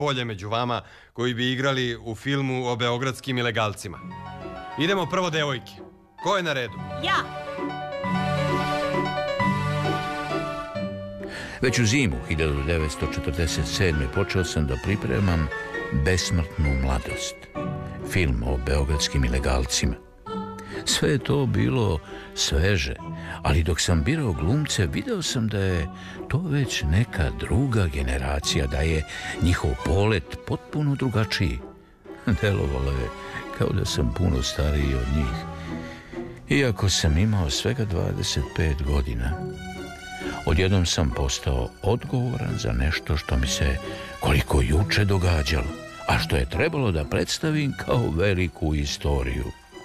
polje među vama koji bi igrali u filmu o beogradskim ilegalcima. Idemo prvo devojke. Ko je na redu? Ja! Već u zimu 1947. počeo sam da pripremam Besmrtnu mladost, film o beogradskim ilegalcima. Sve je to bilo sveže, ali dok sam birao glumce, video sam da je to već neka druga generacija, da je njihov polet potpuno drugačiji. Delovalo je kao da sam puno stariji od njih, iako sam imao svega 25 godina. Odjednom sam postao odgovoran za nešto što mi se koliko juče događalo, a što je trebalo da predstavim kao veliku istoriju.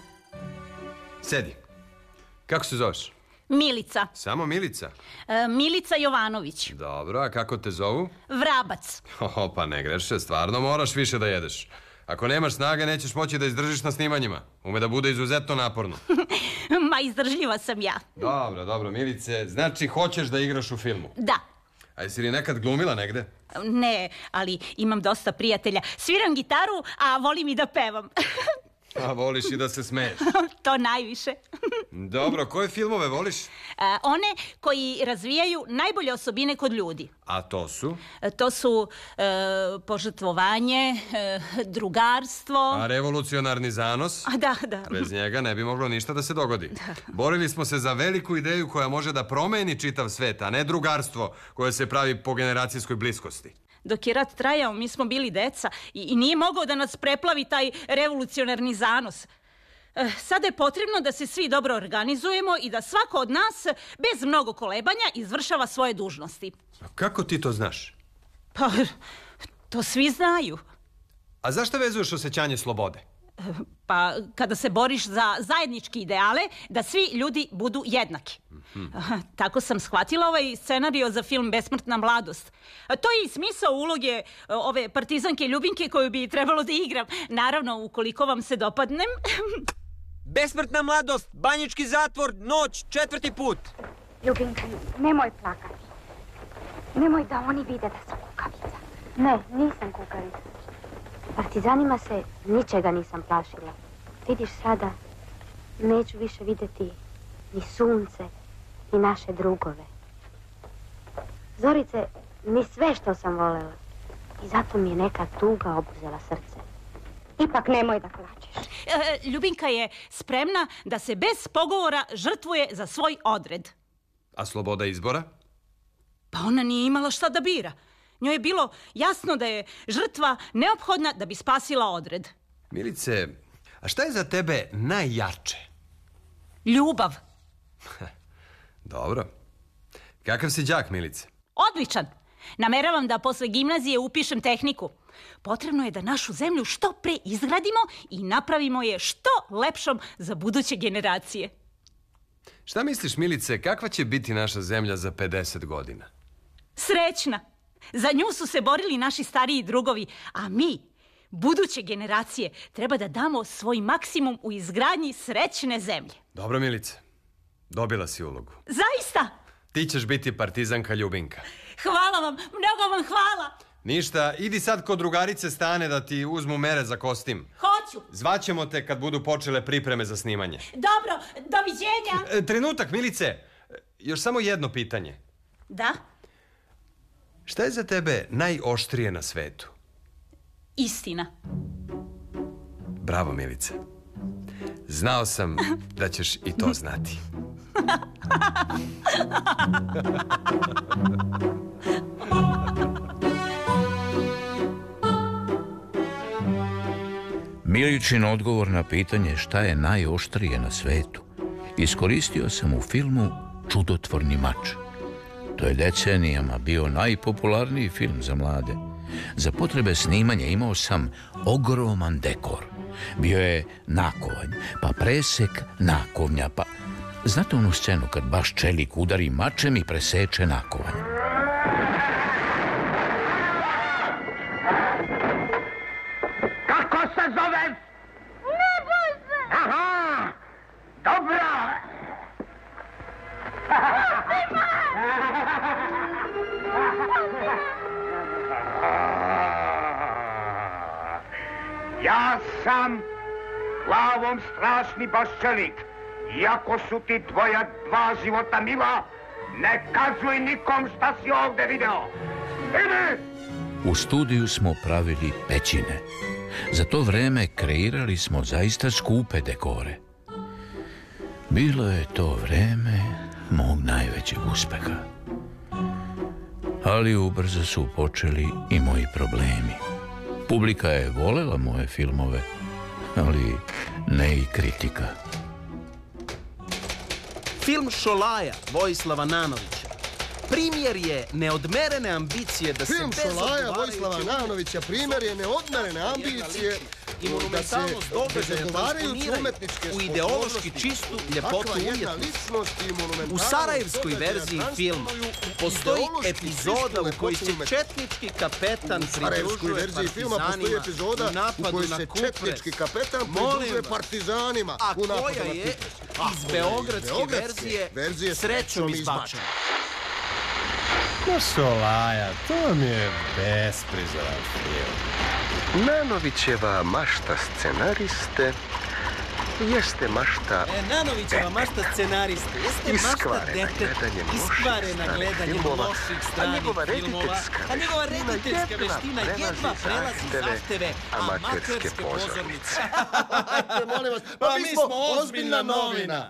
Sedi. Kako se zoveš? Milica. Samo Milica? Milica Jovanović. Dobro, a kako te zovu? Vrabac. Pa ne greše, stvarno moraš više da jedeš. Ako nemaš snage, nećeš moći da izdržiš na snimanjima. Ume da bude izuzetno naporno. Ma, izdržljiva sam ja. Dobro, Milice. Znači, hoćeš da igraš u filmu? Da. A jesi li nekad glumila negde? Ne, ali imam dosta prijatelja. Sviram gitaru, a volim i da pevam. A voliš i da se smeješ? To najviše. Dobro, koje filmove voliš? One koji razvijaju najbolje osobine kod ljudi. A to su? To su požrtvovanje, drugarstvo. A revolucionarni zanos? Da. Bez njega ne bi moglo ništa da se dogodi. Borili smo se za veliku ideju koja može da promeni čitav svet, a ne drugarstvo koje se pravi po generacijskoj bliskosti. Dok je rat trajao, mi smo bili deca i nije mogao da nas preplavi taj revolucionarni zanos. Sada je potrebno da se svi dobro organizujemo i da svako od nas, bez mnogo kolebanja, izvršava svoje dužnosti. A kako ti to znaš? Pa, to svi znaju. A zašto vezuješ osjećanje slobode? Pa, kada se boriš za zajedničke ideale, da svi ljudi budu jednaki. Tako sam shvatila ovaj scenario za film Besmrtna mladost. To je i smisao uloge ove partizanke Ljubinke koju bi trebalo da igram. Naravno, ukoliko vam se dopadnem. Besmrtna mladost, Banjički zatvor, noć, 4. put. Ljubinka, nemoj plakati. Nemoj da oni vide da sam kukavica. Ne, nisam kukavica. Partizanima se ničega nisam plašila. Vidiš sada, neću više vidjeti ni sunce, ni naše drugove. Zorice, ni sve što sam volela. I zato mi je neka tuga obuzela srce. Ipak nemoj da plačeš. Ljubinka je spremna da se bez pogovora žrtvuje za svoj odred. A sloboda izbora? Pa ona nije imala šta da bira. Njoj je bilo jasno da je žrtva neophodna da bi spasila odred. Milice, a šta je za tebe najjače? Ljubav. Dobro. Kakav si đak, Milice? Odličan. Nameravam da posle gimnazije upišem tehniku. Potrebno je da našu zemlju što pre izgradimo i napravimo je što lepšom za buduće generacije. Šta misliš, Milice, kakva će biti naša zemlja za 50 godina? Srećna. Za nju su se borili naši stariji drugovi, a mi, buduće generacije, treba da damo svoj maksimum u izgradnji srećne zemlje. Dobro, Milice. Dobila si ulogu. Zaista? Ti ćeš biti partizanka Ljubinka. Hvala vam, mnogo vam hvala. Ništa, idi sad kod drugarice Stane da ti uzmu mere za kostim. Hoću. Zvaćemo te kad budu počele pripreme za snimanje. Dobro, doviđenja. Trenutak, Milice. Još samo jedno pitanje. Da? Šta je za tebe najoštrije na svetu? Istina. Bravo, Milice. Znao sam da ćeš i to znati. Miličin odgovor na pitanje šta je najoštrije na svetu iskoristio sam u filmu Čudotvorni mač. To je decenijama bio najpopularniji film za mlade. Za potrebe snimanja imao sam ogroman dekor. Bio je nakovanj, pa presek nakovnja, pa... Znate onu scenu kad baš čelik udari mačem i preseče nakovanj? Kako se zoveš? Ne boj se! Aha! Dobro! Ja sam glavom strašni baščelik. Iako su ti tvoja dva života mila, ne kazuj nikom šta si ovde video. Idi! U studiju smo pravili pećine. Za to vreme kreirali smo zaista skupe dekore. Bilo je to vreme mog najvećeg uspeha. Ali ubrzo su počeli i moji problemi. Publika je volela moje filmove, ali ne i kritika. Film Šolaja Vojislava Nanovića primjer je neodmerene ambicije da Film se bez Šolaja odgovarajuće Vojislava Nanovića primjer je neodmerene ambicije i monumentalnost događaja transponiraju u ideološki čistu ljepotu umjetnosti. U sarajevskoj verziji filma postoji epizoda u kojoj se četnički kapetan pridružuje partizanima u napadu na partizanima. A koja je iz beogradske verzije srećom izbačena. No Šolaja, to mi je besprizoran film. Nanovićeva mašta scenariste jeste mašta... Nanovićeva mašta scenariste jeste mašta deteta, iskvarena gledanjem loših stranih filmova, a njegova rediteljska veština jedva prelazi zahteve amaterske pozornice. Molim vas, pa mi smo ozbiljna novina.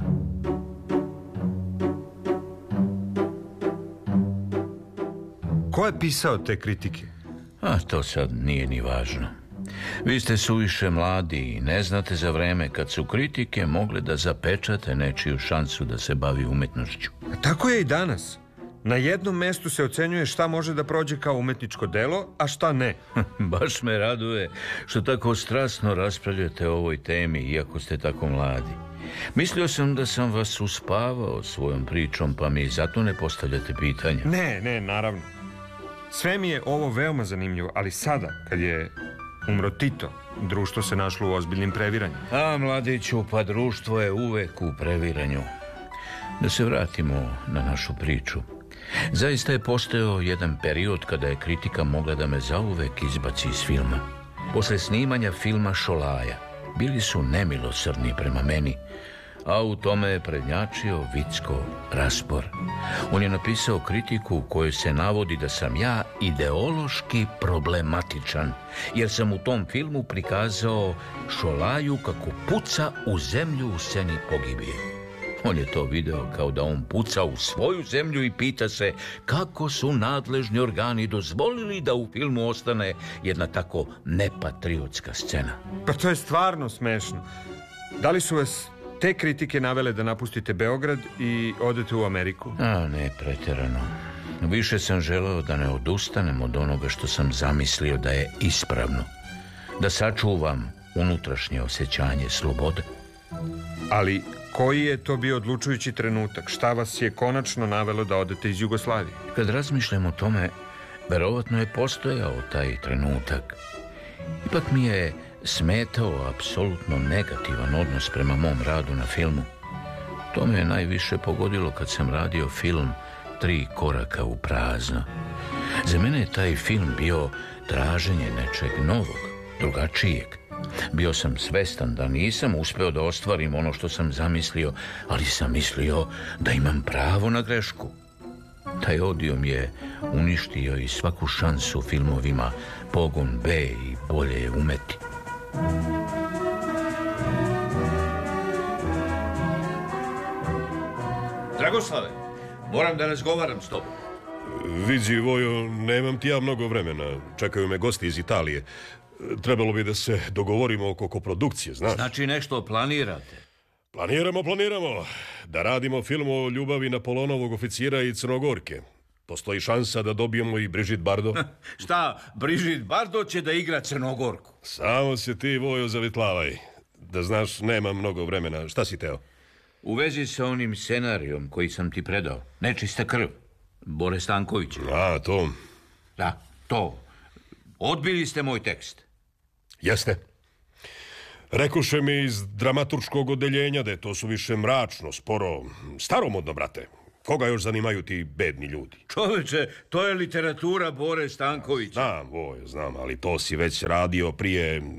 Ko je pisao te kritike? A to sad nije ni važno. Vi ste suviše mladi i ne znate za vreme kad su kritike mogle da zapečate nečiju šansu da se bavi umetnošću. A tako je i danas. Na jednom mestu se ocenjuje šta može da prođe kao umetničko delo, a šta ne. Baš me raduje što tako strasno raspravljate o ovoj temi, iako ste tako mladi. Mislio sam da sam vas uspavao svojom pričom, pa mi zato ne postavljate pitanja. Ne, naravno. Sve mi je ovo veoma zanimljivo, ali sada, kad je umro Tito, društvo se našlo u ozbiljnim previranjima. A, mladiću, pa društvo je uvek u previranju. Da se vratimo na našu priču. Zaista je postojao jedan period kada je kritika mogla da me zauvek izbaci iz filma. Posle snimanja filma Šolaja bili su nemilosrdni prema meni, a u tome je prednjačio Vicko Raspor. On je napisao kritiku u kojoj se navodi da sam ja ideološki problematičan, jer sam u tom filmu prikazao Šolaju kako puca u zemlju u sceni pogibije. On je to video kao da on puca u svoju zemlju i pita se kako su nadležni organi dozvolili da u filmu ostane jedna tako nepatriotska scena. Pa to je stvarno smešno. Da li su vas te kritike navele da napustite Beograd i odete u Ameriku? A, ne pretjerano. Više sam želeo da ne odustanem od onoga što sam zamislio da je ispravno. Da sačuvam unutrašnje osjećanje slobode. Ali koji je to bio odlučujući trenutak? Šta vas je konačno navelo da odete iz Jugoslavije? Kad razmišljam o tome, verovatno je postojao taj trenutak. Ipak mi je smetao apsolutno negativan odnos prema mom radu na filmu. To me je najviše pogodilo kad sam radio film 3 koraka u prazno. Za mene je taj film bio traženje nečeg novog, drugačijeg. Bio sam svestan da nisam uspeo da ostvarim ono što sam zamislio, ali sam mislio da imam pravo na grešku. Taj odijum je uništio i svaku šansu filmovima Pogon B i Bolje je umeti. Dragoslave, moram da razgovaram s tobom. Vidi, Vojo, nemam ti ja mnogo vremena. Čekaju me gosti iz Italije. Trebalo bi da se dogovorimo oko koprodukcije, znaš. Znači nešto planirate? Planiramo. Da radimo film o ljubavi Napoleonovog oficira i Crnogorke. Postoji šansa da dobijemo i Brigitte Bardot. Šta, Brigitte Bardot će da igra Crnogorku? Samo se ti, Vojo, zavitlavaj. Da znaš, nemam mnogo vremena. Šta si teo? U vezi sa onim scenarijom koji sam ti predao. Nečista krv. Bore Stanković. A, to. Da, to. Odbili ste moj tekst. Jeste. Rekuše mi iz dramaturškog odeljenja da je to suviše mračno, sporo, staromodno, brate. Koga još zanimaju ti bedni ljudi? Čoveče, to je literatura Bore Stankovića. Znam, Vojo, znam, ali to si već radio prije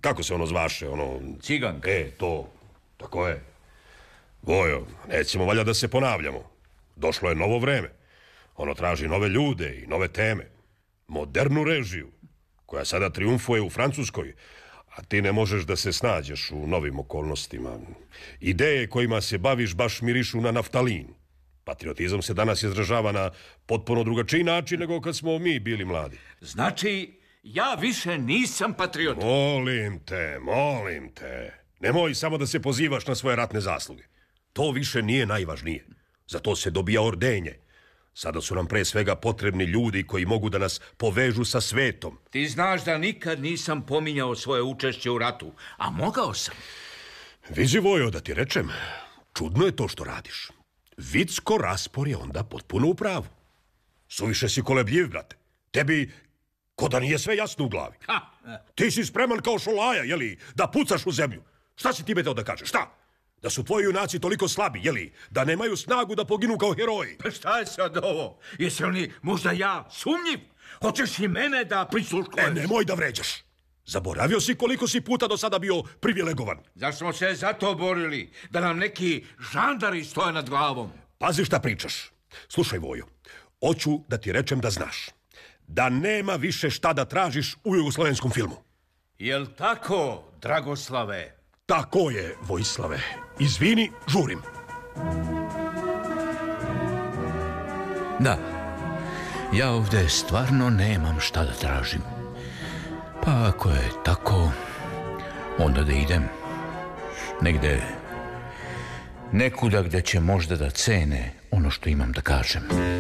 kako se ono zvaše, ono... Ciganka. To, tako je. Vojo, nećemo valja da se ponavljamo. Došlo je novo vreme. Ono traži nove ljude i nove teme. Modernu režiju, koja sada triumfuje u Francuskoj, a ti ne možeš da se snađeš u novim okolnostima. Ideje kojima se baviš baš mirišu na naftalin. Patriotizam se danas izražava na potpuno drugačiji način nego kad smo mi bili mladi. Znači, ja više nisam patriot. Molim te. Nemoj samo da se pozivaš na svoje ratne zasluge. To više nije najvažnije. Za to se dobija ordenje. Sada su nam pre svega potrebni ljudi koji mogu da nas povežu sa svetom. Ti znaš da nikad nisam pominjao svoje učešće u ratu, a mogao sam. Viđi, Vojo, da ti rečem, čudno je to što radiš. Vicko Raspor je onda potpuno u pravu. Suviše si kolebljiv, brate. Tebi ko da nije sve jasno u glavi. Ti si spreman kao šolaja, jeli, da pucaš u zemlju. Šta si time teo da kažeš, šta? Da su tvoji junaci toliko slabi, jeli, da nemaju snagu da poginu kao heroji. Pa šta je sad ovo? Jesi li možda ja sumnjiv? Hoćeš i mene da prisluškuješ? Nemoj da vređaš. Zaboravio si koliko si puta do sada bio privilegovan. Zar smo se za to borili? Da nam neki žandari stoje nad glavom? Pazi šta pričaš. Slušaj, Vojo, hoću da ti rečem da znaš da nema više šta da tražiš u jugoslovenskom filmu. Jel tako, Dragoslave? Tako je, Vojislave. Izvini, žurim. Da, ja ovdje stvarno nemam šta da tražim. Pa ako je tako, onda da idem negde, nekuda gde će možda da cene ono što imam da kažem.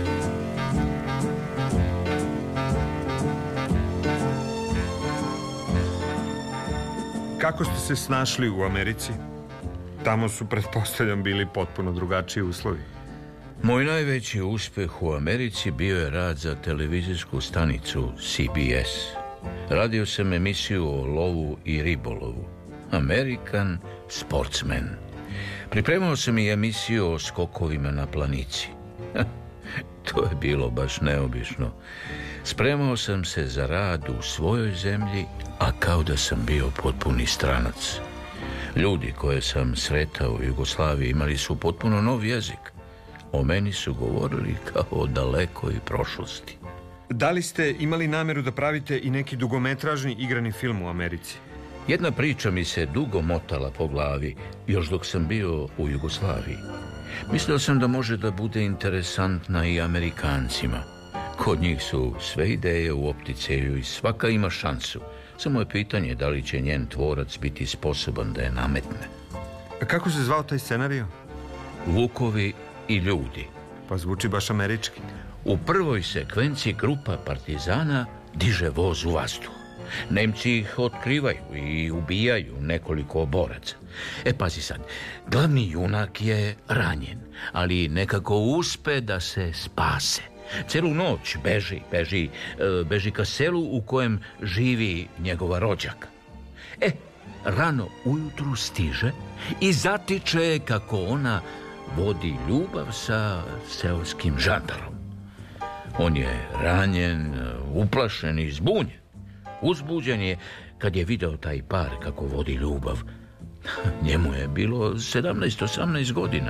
Kako ste se snašli u Americi? Tamo su, pretpostavljam, bili potpuno drugačiji uslovi. Moj najveći uspeh u Americi bio je rad za televizijsku stanicu CBS. Radio sam emisiju o lovu i ribolovu. American Sportsman. Pripremao sam i emisiju o skokovima na planici. To je bilo baš neobično. Spremao sam se za rad u svojoj zemlji, a kao da sam bio potpuni stranac. Ljudi koje sam sretao u Jugoslaviji imali su potpuno nov jezik. O meni su govorili kao o dalekoj prošlosti. Da li ste imali nameru da pravite i neki dugometražni igrani film u Americi? Jedna priča mi se dugo motala po glavi, još dok sam bio u Jugoslaviji. Mislio sam da može da bude interesantna i Amerikancima. Kod njih su sve ideje u opticaju i svaka ima šansu. Samo je pitanje da li će njen tvorac biti sposoban da je nametne. Kako se zvao taj scenario? Vukovi i ljudi. Pa zvuči baš američki. U prvoj sekvenciji grupa partizana diže voz u vazduh. Nemci ih otkrivaju i ubijaju nekoliko boraca. Pazi sad, glavni junak je ranjen, ali nekako uspe da se spase. Celu noć beži ka selu u kojem živi njegova rođaka. Rano ujutru stiže i zatiče kako ona vodi ljubav sa seoskim žandarom. On je ranjen, uplašen i zbunjen. Uzbuđen je kad je video taj par kako vodi ljubav. Njemu je bilo 17-18 godina.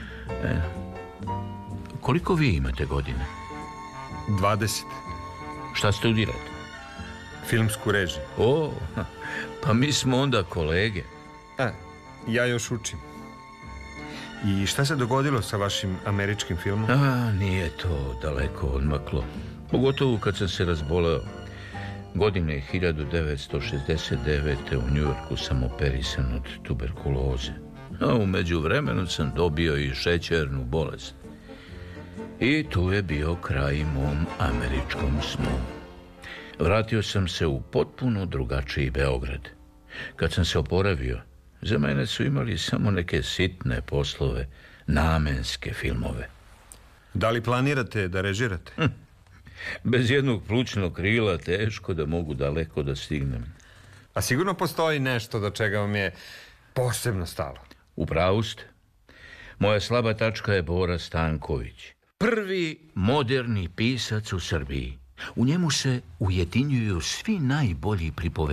Koliko vi imate godine? 20. Šta studirate? Filmsku režiju. Pa mi smo onda kolege. Ja još učim. I šta se dogodilo sa vašim američkim filmom? Nije to daleko odmaklo. Pogotovo kad sam se razboleo. Godine 1969. u Njujorku sam operisan od tuberkuloze. A u međuvremenu sam dobio i šećernu bolest. I tu je bio kraj mom američkom snu. Vratio sam se u potpuno drugačiji Beograd. Kad sam se oporavio, za mene su imali samo neke sitne poslove, namenske filmove. Da li planirate da režirate? Bez jednog plućnog krila teško da mogu daleko da stignem. A sigurno postoji nešto do čega vam je posebno stalo. U pravu ste. Moja slaba tačka je Bora Stanković. Prvi moderni pisac u Srbiji. U njemu se ujedinjuju svi najbolji pripovednici.